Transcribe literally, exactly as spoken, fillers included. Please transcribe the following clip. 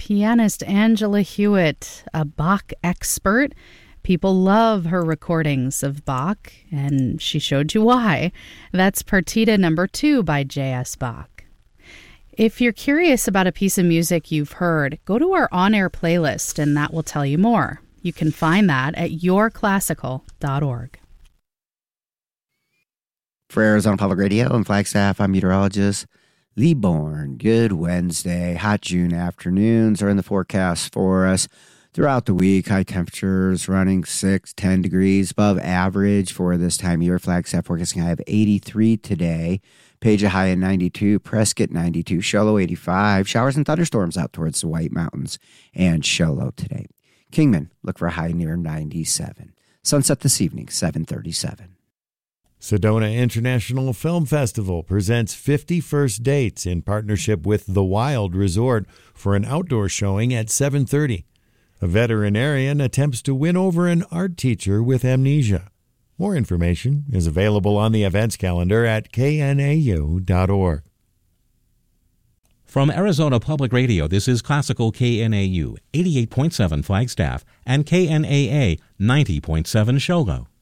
pianist Angela Hewitt, a Bach expert. People love her recordings of Bach, and she showed you why. That's Partita number two by J S. Bach. If you're curious about a piece of music you've heard, go to our on-air playlist, and that will tell you more. You can find that at your classical dot org. For Arizona Public Radio and Flagstaff, I'm meteorologist Lee Bourne. Good Wednesday. Hot June afternoons are in the forecast for us throughout the week. High temperatures running six, ten degrees above average for this time of year. Flagstaff forecasting high of eighty-three today. Page a high of ninety-two. Prescott ninety-two. Show Low eighty-five. Showers and thunderstorms out towards the White Mountains and Show Low today. Kingman, look for a high near ninety-seven. Sunset this evening, seven thirty-seven. Sedona International Film Festival presents fifty First Dates in partnership with The Wild Resort for an outdoor showing at seven thirty. A veterinarian attempts to win over an art teacher with amnesia. More information is available on the events calendar at K N A U dot org. From Arizona Public Radio, this is Classical K N A U, eighty-eight point seven Flagstaff, and K N A A, ninety point seven Shogo.